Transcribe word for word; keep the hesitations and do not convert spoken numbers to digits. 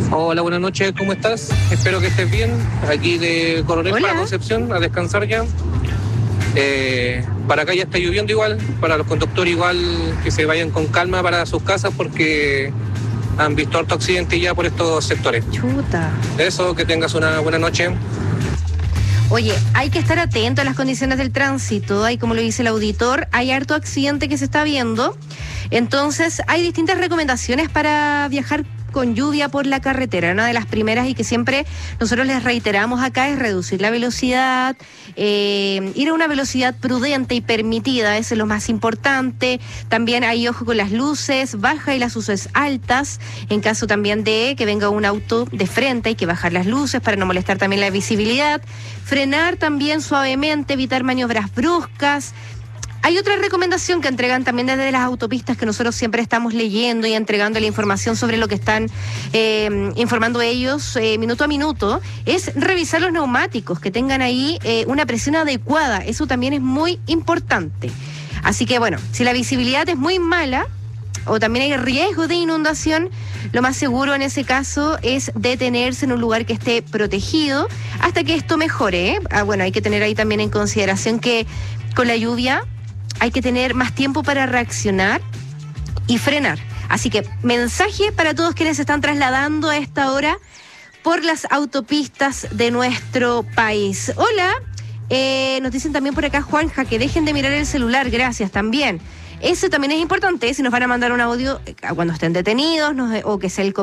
Hola, buenas noches, ¿cómo estás? Espero que estés bien. Aquí de Coronel Hola. para Concepción, a descansar ya. Eh, para acá ya está lloviendo igual, para los conductores igual que se vayan con calma para sus casas porque han visto harto accidente ya por estos sectores. Chuta. Eso, que tengas una buena noche. Oye, hay que estar atento a las condiciones del tránsito. Hay, como lo dice el auditor, hay harto accidente que se está viendo. Entonces, hay distintas recomendaciones para viajar con lluvia por la carretera. Una de las primeras y que siempre nosotros les reiteramos acá es reducir la velocidad, eh, ir a una velocidad prudente y permitida, eso es lo más importante. También hay ojo con las luces, baja y las luces altas. En caso también de que venga un auto de frente, hay que bajar las luces para no molestar también la visibilidad. Frenar también suavemente, evitar maniobras bruscas. Hay otra recomendación que entregan también desde las autopistas que nosotros siempre estamos leyendo y entregando la información sobre lo que están eh, informando ellos eh, minuto a minuto, es revisar los neumáticos, que tengan ahí eh, una presión adecuada. Eso también es muy importante. Así que bueno, si la visibilidad es muy mala o también hay riesgo de inundación, lo más seguro en ese caso es detenerse en un lugar que esté protegido hasta que esto mejore, ¿eh? Ah, bueno, hay que tener ahí también en consideración que con la lluvia hay que tener más tiempo para reaccionar y frenar. Así que mensaje para todos quienes se están trasladando a esta hora por las autopistas de nuestro país. Hola, eh, nos dicen también por acá, Juanja, que dejen de mirar el celular, gracias también. Eso también es importante, si nos van a mandar un audio eh, cuando estén detenidos no, o que sea el